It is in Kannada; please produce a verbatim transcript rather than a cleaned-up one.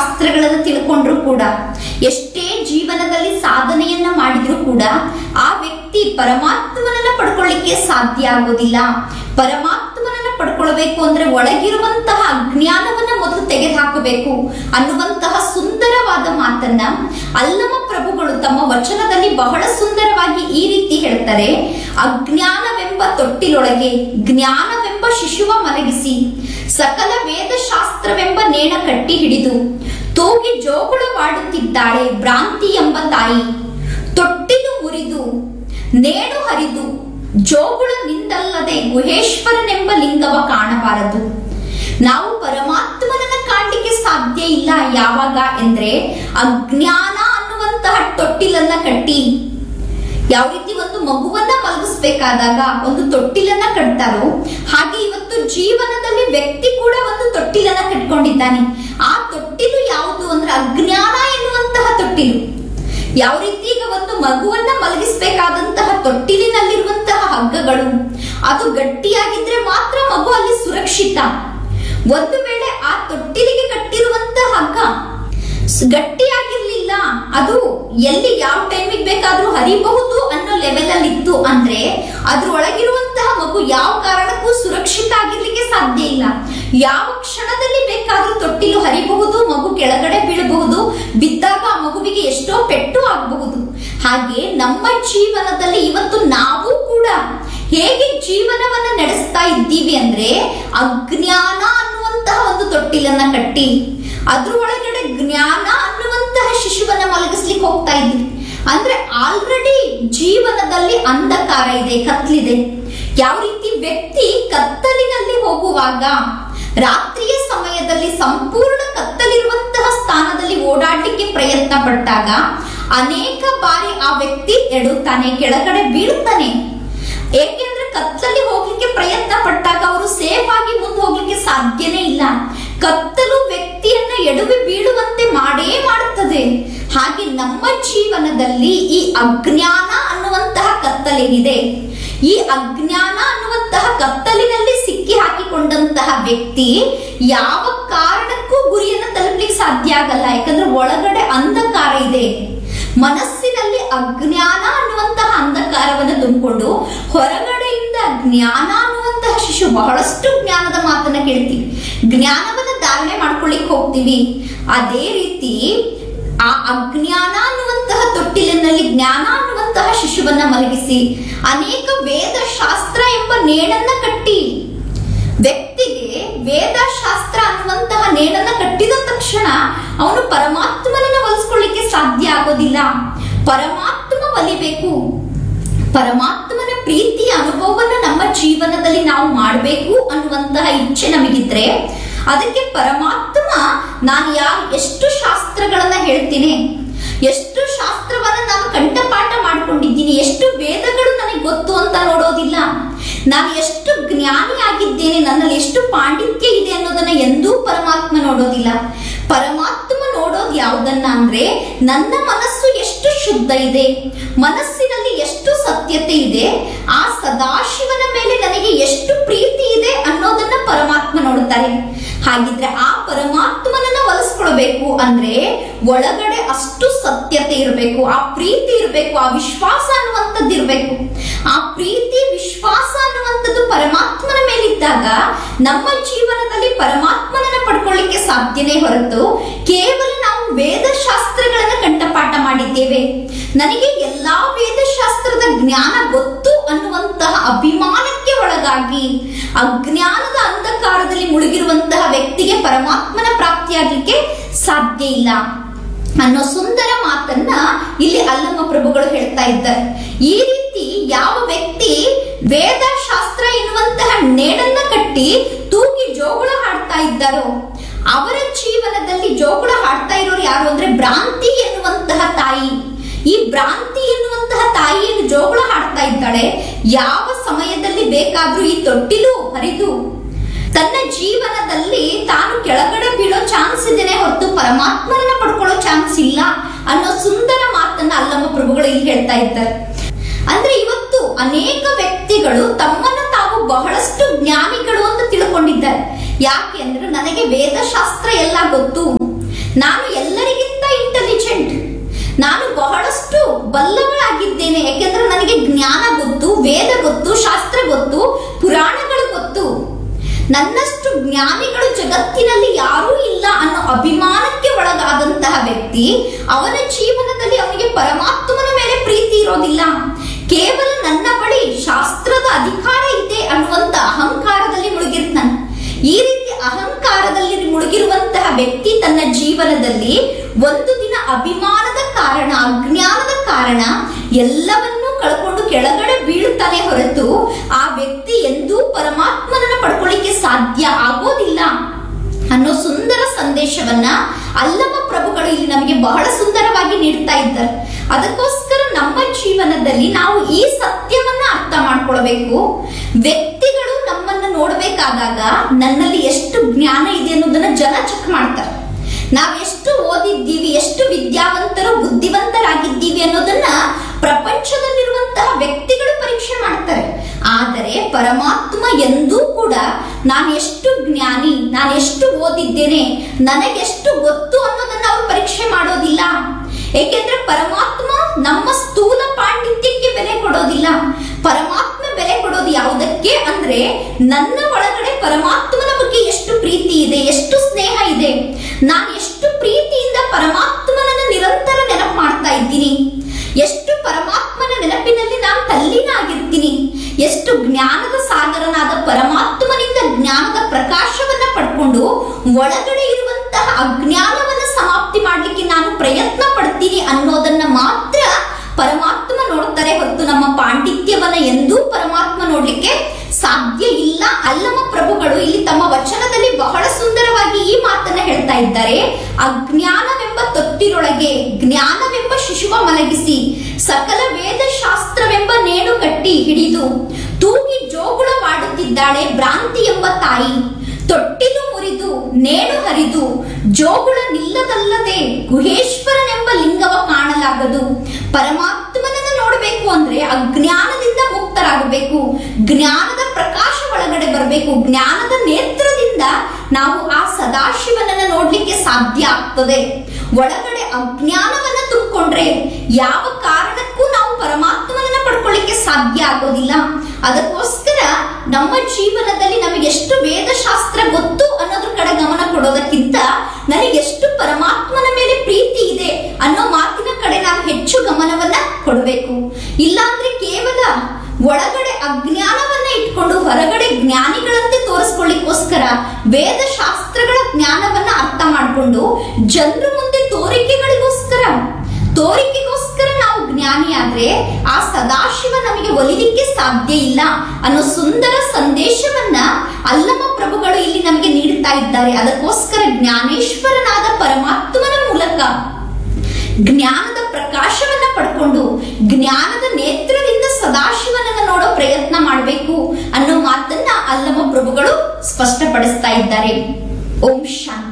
ಶಾಸ್ತ್ರಗಳನ್ನು ತಿಳ್ಕೊಂಡ್ರು ಕೂಡ, ಎಷ್ಟೇ ಜೀವನದಲ್ಲಿ ಸಾಧನೆಯನ್ನ ಮಾಡಿದ್ರು ಕೂಡ ಆ ವ್ಯಕ್ತಿ ಪರಮಾತ್ಮನನ್ನ ಪಡ್ಕೊಳ್ಳಿಕ್ಕೆ ಸಾಧ್ಯ ಆಗೋದಿಲ್ಲ. ಪರಮಾತ್ಮನನ್ನ ಪಡ್ಕೊಳ್ಬೇಕು ಅಂದ್ರೆ ಒಳಗಿರುವಂತಹ ಅಜ್ಞಾನವನ್ನ ಮೊದಲು ತೆಗೆದುಹಾಕಬೇಕು ಅನ್ನುವಂತಹ ಸುಂದರವಾದ ಮಾತನ್ನ ಅಲ್ಲಮ ಪ್ರಭುಗಳು ತಮ್ಮ ವಚನದಲ್ಲಿ ಬಹಳ ಸುಂದರವಾಗಿ ಈ ರೀತಿ ಹೇಳ್ತಾರೆ. ಅಜ್ಞಾನವೆಂಬ ತೊಟ್ಟಿಲೊಳಗೆ ಜ್ಞಾನವೆಂಬ ಶಿಶುವ ಮಲಗಿಸಿ, ಸಕಲ ವೇದ ಶಾಸ್ತ್ರವೆಂಬ ನೇಣ ಕಟ್ಟಿ ಹಿಡಿದು ತೂಗಿ ಜೋಗುಳವಾಡುತ್ತಿದ್ದಾಳೆ ಭ್ರಾಂತಿ ಎಂಬ ತಾಯಿ. ತೊಟ್ಟಿಲು ಮುರಿದು ನೇಣು ಹರಿದು ಜೋಗುಳ ನಿಂದಲ್ಲದೆ ಗುಹೇಶ್ವರನೆಂಬ ಲಿಂಗವ ಕಾಣಬಾರದು. ನಾವು ಪರಮಾತ್ಮನನ್ನ ಕಾಣಲಿಕ್ಕೆ ಸಾಧ್ಯ ಇಲ್ಲ. ಯಾವಾಗ ಎಂದ್ರೆ ಅಜ್ಞಾನ ಅನ್ನುವಂತಹ ತೊಟ್ಟಿಲನ್ನ ಕಟ್ಟಿ, ಯಾವ ರೀತಿ ಒಂದು ಮಗುವನ್ನ ಮಲಗಿಸ್ಬೇಕಾದಾಗ ಒಂದು ತೊಟ್ಟಿಲನ್ನ ಕಟ್ತಾರೋ ಹಾಗೆ ಇವತ್ತು ಜೀವನದಲ್ಲಿ ವ್ಯಕ್ತಿ ಕೂಡ ಒಂದು ತೊಟ್ಟಿಲನ್ನ ಕಟ್ಕೊಂಡಿದ್ದಾನೆ. ಆ ತೊಟ್ಟಿಲು ಯಾವುದು ಅಂದ್ರೆ ಅಜ್ಞಾನ ಎನ್ನುವಂತಹ ತೊಟ್ಟಿಲು. ಯಾವ ರೀತಿ ಈಗ ಒಂದು ಮಗುವನ್ನ ಮಲಗಿಸಬೇಕಾದಂತಹ ತೊಟ್ಟಿಲಿನಲ್ಲಿರುವಂತಹ ಹಗ್ಗಗಳು ಅದು ಗಟ್ಟಿಯಾಗಿದ್ರೆ ಮಾತ್ರ ಮಗು ಅಲ್ಲಿ ಸುರಕ್ಷಿತ. ಒಂದು ವೇಳೆ ಆ ತೊಟ್ಟಿಲಿಗೆ ಕಟ್ಟಿರುವಂತಹ ಹಗ್ಗ ಗಟ್ಟಿಯಾಗಿರ್ಲಿಲ್ಲ, ಅದು ಎಲ್ಲಿ ಯಾವ ಟೈಮಿಗೆ ಬೇಕಾದ್ರೂ ಹರಿಬಹುದು ಅನ್ನೋ ಲೆವೆಲ್ ಅಲ್ಲಿ ಇತ್ತು ಅಂದ್ರೆ ಅದ್ರೊಳಗಿರುವಂತಹ ಮಗು ಯಾವ ಕಾರಣಕ್ಕೂ ಸುರಕ್ಷಿತ ಆಗಿರ್ಲಿಕ್ಕೆ ಸಾಧ್ಯ ಇಲ್ಲ. ಯಾವ ಕ್ಷಣದಲ್ಲಿ ಬೇಕಾದ್ರೂ ತೊಟ್ಟಿಲು ಹರಿಬಹುದು, ಮಗು ಕೆಳಗಡೆ ಬೀಳಬಹುದು, ಬಿದ್ದಾಗ ಆ ಮಗುವಿಗೆ ಎಷ್ಟೋ ಪೆಟ್ಟು ಆಗಬಹುದು. ಹಾಗೆ ನಮ್ಮ ಜೀವನದಲ್ಲಿ ಇವತ್ತು ನಾವು ಕೂಡ ಹೇಗೆ ಜೀವನವನ್ನ ನಡೆಸ್ತಾ ಇದ್ದೀವಿ ಅಂದ್ರೆ ಅಜ್ಞಾನ ಅನ್ನುವಂತಹ ಒಂದು ತೊಟ್ಟಿಲನ್ನ ಕಟ್ಟಿ ಅದ್ರ ಒಳಗಡೆ ಜ್ಞಾನ ಅನ್ನುವಂತಹ ಶಿಶುವನ್ನ ಮಲಗಿಸ್ಲಿಕ್ಕೆ ಹೋಗ್ತಾ ಇದ್ವಿ. ಅಂದ್ರೆ ಆಲ್ರೆಡಿ ಜೀವನದಲ್ಲಿ ಅಂಧಕಾರ ಇದೆ, ಕತ್ಲಿದೆ. ಯಾವ ರೀತಿ ವ್ಯಕ್ತಿ ಕತ್ತಲಿನಲ್ಲಿ ಹೋಗುವಾಗ ರಾತ್ರಿಯ ಸಮಯದಲ್ಲಿ ಸಂಪೂರ್ಣ ಕತ್ತಲಿರುವಂತಹ ಸ್ಥಾನದಲ್ಲಿ ಓಡಾಡ್ಲಿಕ್ಕೆ ಪ್ರಯತ್ನ ಪಟ್ಟಾಗ ಅನೇಕ ಬಾರಿ ಆ ವ್ಯಕ್ತಿ ಎಡುತ್ತಾನೆ, ಕೆಳಗಡೆ ಬೀಳುತ್ತಾನೆ. ಏಕೆಂದ್ರೆ ಕತ್ತಲಲ್ಲಿ ಹೋಗ್ಲಿಕ್ಕೆ ಪ್ರಯತ್ನ ಪಟ್ಟಾಗ ಅವರು ಸೇಫ್ ಆಗಿ ಮುಂದೆ ಹೋಗ್ಲಿಕ್ಕೆ ಸಾಧ್ಯನೇ ಇಲ್ಲ. ಕತ್ತಲು ವ್ಯಕ್ತಿಯನ್ನ ಎಡವಿ ಬೀಳುವಂತೆ ಮಾಡೇ ಮಾಡುತ್ತದೆ. ಹಾಗೆ ನಮ್ಮ ಜೀವನದಲ್ಲಿ ಈ ಅಜ್ಞಾನ ಅನ್ನುವಂತಹ ಕತ್ತಲೇನಿದೆ, ಈ ಅಜ್ಞಾನ ಅನ್ನುವಂತಹ ಕತ್ತಲಿನಲ್ಲಿ ಸಿಕ್ಕಿ ಹಾಕಿಕೊಂಡಂತಹ ವ್ಯಕ್ತಿ ಯಾವ ಕಾರಣಕ್ಕೂ ಗುರಿಯನ್ನ ತಲುಪಲಿಕ್ಕೆ ಸಾಧ್ಯ ಆಗಲ್ಲ. ಯಾಕಂದ್ರೆ ಒಳಗಡೆ ಅಂಧಕಾರ ಇದೆ. ಮನಸ್ಸಿನಲ್ಲಿ ಅಜ್ಞಾನ ಅನ್ನುವಂತಹ ಅಂಧಕಾರವನ್ನು ತುಂಬಿಕೊಂಡು ಹೊರಗಡೆಯಿಂದ ಜ್ಞಾನ ಅನ್ನುವಂತಹ ಶಿಶು, ಬಹಳಷ್ಟು ಜ್ಞಾನದ ಮಾತನ್ನ ಕೇಳ್ತೀವಿ, ಜ್ಞಾನವನ್ನ ಧಾರಣೆ ಮಾಡ್ಕೊಳ್ಳಿಕ್ ಹೋಗ್ತೀವಿ. ಅದೇ ರೀತಿ ಆ ಅಜ್ಞಾನ ಅನ್ನುವಂತಹ ತೊಟ್ಟಿಲಿನಲ್ಲಿ ಜ್ಞಾನ ಅನ್ನುವಂತಹ ಶಿಶುವನ್ನ ಮಲಗಿಸಿ ಅನೇಕ ವೇದ ಶಾಸ್ತ್ರ ಎಂಬ ನೇಣನ್ನ ಕಟ್ಟಿ, ವ್ಯಕ್ತಿಗೆ ವೇದ ಶಾಸ್ತ್ರ ಅನ್ನುವಂತಹ ನೇಣನ್ನ ಕಟ್ಟಿದ ತಕ್ಷಣ ಅವನು ಪರಮಾತ್ಮನನ್ನ ಒಲಿಸ್ಕೊಳ್ಳಿಕ್ಕೆ ಸಾಧ್ಯ ಆಗೋದಿಲ್ಲ. ಪರಮಾತ್ಮ ಒಲಿಬೇಕು. ಪರಮಾತ್ಮನ ಪ್ರೀತಿಯ ಅನುಭವವನ್ನ ನಮ್ಮ ಜೀವನದಲ್ಲಿ ನಾವು ಮಾಡಬೇಕು ಅನ್ನುವಂತಹ ಇಚ್ಛೆ ನಮಗಿದ್ರೆ ಅದಕ್ಕೆ ಪರಮಾತ್ಮ ನಾನು ಯಾ ಎಷ್ಟು ಶಾಸ್ತ್ರಗಳನ್ನ ಹೇಳ್ತೀನಿ, ಎಷ್ಟು ಶಾಸ್ತ್ರವನ್ನ ನಾನು ಕಂಠಪಾಠ ಮಾಡ್ಕೊಂಡಿದ್ದೀನಿ, ಎಷ್ಟು ವೇದಗಳು ನನಗೆ ಗೊತ್ತು ಅಂತ ನೋಡೋದಿಲ್ಲ. ನಾನು ಎಷ್ಟು ಜ್ಞಾನಿ ಆಗಿದ್ದೇನೆ, ನನ್ನಲ್ಲಿ ಎಷ್ಟು ಪಾಂಡಿತ್ಯ ಇದೆ ಅನ್ನೋದನ್ನ ಎಂದೂ ಪರಮಾತ್ಮ ನೋಡೋದಿಲ್ಲ. ಪರಮಾತ್ಮ ನೋಡೋದು ಯಾವುದನ್ನ ಅಂದ್ರೆ ನನ್ನ ಮನಸ್ಸು ಎಷ್ಟು ಶುದ್ಧ ಇದೆ, ಮನಸ್ಸಿನಲ್ಲಿ ಎಷ್ಟು ಸತ್ಯತೆ ಇದೆ, ಆ ಸದಾಶಿವನ ಮೇಲೆ ನನಗೆ ಎಷ್ಟು ಪ್ರೀತಿ ಇದೆ ಅನ್ನೋದನ್ನ ಪರಮಾತ್ಮ ನೋಡುತ್ತಾರೆ. ಹಾಗಿದ್ರೆ ಆ ಪರಮಾತ್ಮನನ್ನ ಒಲಿಸ್ಕೊಳ್ಬೇಕು ಅಂದ್ರೆ ಒಳಗಡೆ ಅಷ್ಟು ಸತ್ಯತೆ ಇರಬೇಕು, ಆ ಪ್ರೀತಿ ಇರಬೇಕು, ಆ ವಿಶ್ವಾಸ ಅನ್ನುವಂಥದ್ದು ಇರಬೇಕು. ಆ ಪ್ರೀತಿ ವಿಶ್ವಾಸ ಅನ್ನುವಂಥದ್ದು ಪರಮಾತ್ಮನ ಮೇಲಿದ್ದಾಗ ನಮ್ಮ ಜೀವನದಲ್ಲಿ ಪರಮಾತ್ಮನನ್ನ ಪಡ್ಕೊಳ್ಳಿಕ್ಕೆ ಸಾಧ್ಯನೇ ಹೊರತು ಕೇವಲ ನಾವು ವೇದಶಾಸ್ತ್ರಗಳನ್ನ ಕಂಠಪಾಠ ಮಾಡಿದ್ದೇವೆ, ನನಗೆ ಎಲ್ಲಾ ವೇದಶಾಸ್ತ್ರದ ಜ್ಞಾನ ಗೊತ್ತು ಅನ್ನುವಂತಹ ಅಭಿಮಾನಕ್ಕೆ ಒಳಗಾಗಿ ಅಜ್ಞಾನದ ಅಂಧಕಾರದಲ್ಲಿ ಮುಳುಗಿರುವಂತಹ ವ್ಯಕ್ತಿಗೆ ಪರಮಾತ್ಮನ ಪ್ರಾಪ್ತಿಯಾಗಲಿಕ್ಕೆ ಸಾಧ್ಯ ಇಲ್ಲ ಅನ್ನೋ ಸುಂದರ ಮಾತನ್ನ ಇಲ್ಲಿ ಅಲ್ಲಮ ಪ್ರಭುಗಳು ಹೇಳ್ತಾ ಇದ್ದಾರೆ. ಈ ರೀತಿ ಯಾವ ವ್ಯಕ್ತಿ ವೇದ ಶಾಸ್ತ್ರ ಎನ್ನುವಂತಹ ನೇಡನ್ನ ಕಟ್ಟಿ ತೂಗಿ ಜೋಗುಳ ಹಾಡ್ತಾ ಇದ್ದಾರೋ ಅವರ ಜೀವನದಲ್ಲಿ ಜೋಗುಳ ಹಾಡ್ತಾ ಇರೋರು ಯಾರು ಅಂದ್ರೆ ಭ್ರಾಂತಿ ಎನ್ನುವಂತಹ ತಾಯಿ. ಈ ಭ್ರಾಂತಿ ಎನ್ನುವಂತಹ ತಾಯಿಯನ್ನು ಜೋಗುಳ ಹಾಡ್ತಾ ಇದ್ದಾಳೆ. ಯಾವ ಸಮಯದಲ್ಲಿ ಬೇಕಾದ್ರೂ ಈ ತೊಟ್ಟಿಲು ಹರಿದು ತನ್ನ ಜೀವನದಲ್ಲಿ ತಾನು ಕೆಳಗಡೆ ಬೀಳೋ ಚಾನ್ಸ್ ಇದೆನೆ ಹೊರತು ಪರಮಾತ್ಮನನ್ನ ಪಡ್ಕೊಳ್ಳೋ ಚಾನ್ಸ್ ಇಲ್ಲ ಅನ್ನೋ ಸುಂದರ ಮಾತನ್ನ ಅಲ್ಲಮ ಪ್ರಭುಗಳು ಇಲ್ಲಿ ಹೇಳ್ತಾ ಇದ್ದಾರೆ. ಅಂದ್ರೆ ಇವತ್ತು ಅನೇಕ ವ್ಯಕ್ತಿಗಳು ತಮ್ಮನ್ನ ತಾವು ಬಹಳಷ್ಟು ಜ್ಞಾನಿಗಳು ಅಂತ ತಿಳ್ಕೊಂಡಿದ್ದಾರೆ. ಯಾಕೆ ಅಂದ್ರೆ ನನಗೆ ವೇದಶಾಸ್ತ್ರ ಎಲ್ಲ ಗೊತ್ತು, ನಾನು ಎಲ್ಲರಿಗಿಂತ ಇಂಟೆಲಿಜೆಂಟ್, ನಾನು ಬಹಳಷ್ಟು ಬಲ್ಲವಳಾಗಿದ್ದೇನೆ, ಯಾಕೆಂದ್ರೆ ನನಗೆ ಜ್ಞಾನ ಗೊತ್ತು, ವೇದ ಗೊತ್ತು, ಶಾಸ್ತ್ರ ಗೊತ್ತು, ಪುರಾಣಗಳು ಗೊತ್ತು, ನನ್ನಷ್ಟು ಜ್ಞಾನಿಗಳು ಜಗತ್ತಿನಲ್ಲಿ ಯಾರೂ ಇಲ್ಲ ಅನ್ನೋ ಅಭಿಮಾನಕ್ಕೆ ಒಳಗಾದಂತಹ ವ್ಯಕ್ತಿ, ಅವನ ಜೀವನದಲ್ಲಿ ಅವನಿಗೆ ಪರಮಾತ್ಮನ ಮೇಲೆ ಪ್ರೀತಿ ಇರೋದಿಲ್ಲ. ಕೇವಲ ನನ್ನ ಬಳಿ ಶಾಸ್ತ್ರದ ಅಧಿಕಾರ ಇದೆ ಅನ್ನುವಂತ ಅಹಂಕಾರದಲ್ಲಿ ಮುಳುಗಿರ್ತಾನೆ. ಈ ರೀತಿ ಅಹಂಕಾರದಲ್ಲಿ ಮುಳುಗಿರುವಂತಹ ವ್ಯಕ್ತಿ ತನ್ನ ಜೀವನದಲ್ಲಿ ಒಂದು ದಿನ ಅಭಿಮಾನದ ಕಾರಣ, ಅಜ್ಞಾನದ ಕಾರಣ ಎಲ್ಲವನ್ನೂ ಕಳ್ಕೊಂಡು ಕೆಳಗಡೆ ಬೀಳುತ್ತಾನೆ ಹೊರತು ಆ ವ್ಯಕ್ತಿ ಎಂದೂ ಪರಮಾತ್ಮನನ್ನ ಪಡ್ಕೊಳ್ಳಿಕ್ಕೆ ಸಾಧ್ಯ ಆಗೋದಿಲ್ಲ ಅನ್ನೋ ಸುಂದರ ಸಂದೇಶವನ್ನ ಅಲ್ಲಮ ಪ್ರಭುಗಳು ಇಲ್ಲಿ ನಮಗೆ ಬಹಳ ಸುಂದರವಾಗಿ ನೀಡ್ತಾ ಇದ್ದಾರೆ. ಅದಕ್ಕೋಸ್ಕರ ನಮ್ಮ ಜೀವನದಲ್ಲಿ ನಾವು ಈ ಸತ್ಯವನ್ನ ಅರ್ಥ ಮಾಡ್ಕೊಳ್ಬೇಕು. ವ್ಯಕ್ತಿಗಳು ನಮ್ಮನ್ನ ನೋಡ್ಬೇಕಾದಾಗ ನನ್ನಲ್ಲಿ ಎಷ್ಟು ಜ್ಞಾನ ಇದೆ ಅನ್ನೋದನ್ನ ಜನ ಚೆಕ್ ಮಾಡ್ತಾರೆ. ನಾವ್ ಎಷ್ಟು ಓದಿದ್ದೀವಿ, ಎಷ್ಟು ವಿದ್ಯಾವಂತರು ಬುದ್ಧಿವಂತರಾಗಿದ್ದೀವಿ ಅನ್ನೋದನ್ನ ಪ್ರಪಂಚದಲ್ಲಿರುವಂತಹ ವ್ಯಕ್ತಿಗಳು ಪರೀಕ್ಷೆ ಮಾಡ್ತಾರೆ. ಆದರೆ ಪರಮಾತ್ಮ ಎಂದೂ ಕೂಡ ನಾನು ಎಷ್ಟು ಜ್ಞಾನಿ, ನಾನು ಎಷ್ಟು ಓದಿದ್ದೇನೆ, ನನಗೆಷ್ಟು ಗೊತ್ತು ಅನ್ನೋದನ್ನ ಅವ್ರು ಪರೀಕ್ಷೆ ಮಾಡೋದಿಲ್ಲ. ಏಕೆಂದ್ರೆ ಪರಮಾತ್ಮ ನಮ್ಮ ಸ್ಥೂಲ ಪಾಂಡಿತ್ಯಕ್ಕೆ ಬೆಲೆ ಕೊಡೋದಿಲ್ಲ. ಪರಮಾತ್ಮ ಬೆಲೆ ಕೊಡೋದು ಯಾವುದಕ್ಕೆ ಅಂದ್ರೆ ನನ್ನ ಒಳಗಡೆ ಪರಮಾತ್ಮನ ಬಗ್ಗೆ ಎಷ್ಟು ಪ್ರೀತಿ ಇದೆ, ಎಷ್ಟು ಸ್ನೇಹ ಇದೆ, ನಾನು ಎಷ್ಟು ಪ್ರೀತಿಯಿಂದ ಪರಮಾತ್ಮನನ್ನ ನಿರಂತರ ನೆನಪು ಮಾಡ್ತಾ ಇದ್ದೀನಿ, ಎಷ್ಟು ಪರಮಾತ್ಮನ ನೆನಪಿನಲ್ಲಿ ನಾನು ತಲ್ಲೀನಾಗಿರ್ತೀನಿ, ಎಷ್ಟು ಜ್ಞಾನದ ಸಾಗರನಾದ ಪರಮಾತ್ಮನಿಂದ ಜ್ಞಾನದ ಪ್ರಕಾಶವನ್ನ ಪಡ್ಕೊಂಡು ಒಳಗಡೆ ಇರುವಂತಹ ಅಜ್ಞಾನವನ್ನ ಸಮಾಪ್ತಿ ಮಾಡ್ಲಿಕ್ಕೆ ನಾನು ಪ್ರಯತ್ನ ಪಡ್ತೀನಿ ಅನ್ನೋದನ್ನ ಮಾತ್ರ ಪರಮಾತ್ಮ ನೋಡ್ತಾರೆ ಹೊರತು ನಮ್ಮ ಪಾಂಡಿತ್ಯವನ್ನ ಎಂದೂ ಪರಮಾತ್ಮ ನೋಡ್ಲಿಕ್ಕೆ ಸಾಧ್ಯ ಇಲ್ಲ. ಅಲ್ಲಮ ಪ್ರಭುಗಳು ಇಲ್ಲಿ ತಮ್ಮ ವಚನದಲ್ಲಿ ಬಹಳ ಸುಂದರವಾಗಿ ಈ ಮಾತನ್ನ ಹೇಳ್ತಾ ಇದ್ದಾರೆ. ಅಜ್ಞಾನವೆಂಬ ತೊಟ್ಟಿರೊಳಗೆ ಜ್ಞಾನವೆಂಬ ಶಿಶುವ ಮಲಗಿಸಿ ಸಕಲ ವೇದ ಶಾಸ್ತ್ರವೆಂಬ ನೇಣು ಕಟ್ಟಿ ಹಿಡಿದು ತೂಗಿ ಜೋಗುಳವಾಡುತ್ತಿದ್ದಾಳೆ ಭ್ರಾಂತಿ ಎಂಬ ತಾಯಿ. ತೊಟ್ಟಿಲು ಮುರಿದು ನೇಣು ಹರಿದು ಜೋಗುಳ ನಿಲ್ಲದಲ್ಲದೆ ಗುಹೇಶ್ವರನೆಂಬ ಲಿಂಗವ ಕಾಣಲಾಗದು. ಪರಮಾತ್ಮನನ್ನ ನೋಡಬೇಕು ಅಂದ್ರೆ ಅಜ್ಞಾನದಿಂದ ಮುಕ್ತರಾಗಬೇಕು, ಜ್ಞಾನದ ಪ್ರಕಾಶ ಒಳಗಡೆ ಬರಬೇಕು. ಜ್ಞಾನದ ನೇತ್ರದಿಂದ ನಾವು ಆ ಸದಾಶಿವನನ್ನ ನೋಡ್ಲಿಕ್ಕೆ ಸಾಧ್ಯ ಆಗ್ತದೆ. ಒಳಗಡೆ ಅಜ್ಞಾನವನ್ನ ತುಂಬಿಕೊಂಡ್ರೆ ಯಾವ ಕಾರಣಕ್ಕೂ ನಾವು ಪರಮಾತ್ಮನನ್ನ ಪಡ್ಕೊಳ್ಳಿಕ್ಕೆ ಸಾಧ್ಯ ಆಗೋದಿಲ್ಲ. ಅದಕ್ಕೋಸ್ಕರ ನಮ್ಮ ಜೀವನದಲ್ಲಿ ನಮಗೆ ಎಷ್ಟು ವೇದಶಾಸ್ತ್ರ ಗೊತ್ತು ಅನ್ನೋದ್ರ ಕಡೆ ಗಮನ ಕೊಡೋದಕ್ಕಿಂತ ನನಗೆಷ್ಟು ಪರಮಾತ್ಮನ ಮೇಲೆ ಪ್ರೀತಿ ಇದೆ ಅನ್ನೋ ಮಾತಿನ ಕಡೆ ನಾವು ಹೆಚ್ಚು ಗಮನವನ್ನ ಕೊಡಬೇಕು. ಇಲ್ಲಾಂದ್ರೆ ಕೇವಲ ಒಳಗಡೆ ಅಜ್ಞಾನವನ್ನ ಇಟ್ಕೊಂಡು ಹೊರಗಡೆ ಜ್ಞಾನಿಗಳಂತೆ ತೋರಿಸ್ಕೊಳ್ಳಿಕ್ಕೋಸ್ಕರ ವೇದಶಾಸ್ತ್ರಗಳ ಜ್ಞಾನವನ್ನ ಅರ್ಥ ಮಾಡಿಕೊಂಡು ಜನರ ಮುಂದೆ ತೋರಿಕೆಗಳಿಗೋಸ್ಕರ ತೋರಿಕೆಗೋಸ್ಕರ ನಾವು ಜ್ಞಾನಿ ಆದ್ರೆ ಆ ಸದಾಶಿವ ನಮಗೆ ಒಲಿಲಿಕ್ಕೆ ಸಾಧ್ಯ ಇಲ್ಲ ಅನ್ನೋ ಸುಂದರ ಸಂದೇಶವನ್ನ ಅಲ್ಲಮ ಪ್ರಭುಗಳು ಇಲ್ಲಿ ನಮಗೆ ನೀಡುತ್ತಾ ಇದ್ದಾರೆ. ಅದಕ್ಕೋಸ್ಕರ ಜ್ಞಾನೇಶ್ವರನಾದ ಪರಮಾತ್ಮನ ಮೂಲಕ ಜ್ಞಾನದ ಪ್ರಕಾಶವನ್ನ ಪಡ್ಕೊಂಡು ಜ್ಞಾನದ ನೇತ್ರದಿಂದ ಸದಾಶಿವನನ್ನ ನೋಡೋ ಪ್ರಯತ್ನ ಮಾಡಬೇಕು ಅನ್ನೋ ಮಾತನ್ನ ಅಲ್ಲಮ ಪ್ರಭುಗಳು ಸ್ಪಷ್ಟಪಡಿಸ್ತಾ ಇದ್ದಾರೆ. ಓಂ ಶಾಂತಿ.